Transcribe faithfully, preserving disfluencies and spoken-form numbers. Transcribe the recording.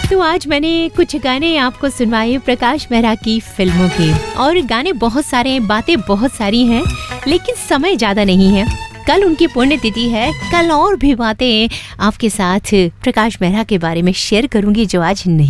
तो आज मैंने कुछ गाने आपको सुनवाए प्रकाश मेहरा की फिल्मों के, और गाने बहुत सारे हैं, बातें बहुत सारी हैं, लेकिन समय ज्यादा नहीं है। कल उनकी पुण्यतिथि है, कल और भी बातें आपके साथ प्रकाश मेहरा के बारे में शेयर करूंगी जो आज नहीं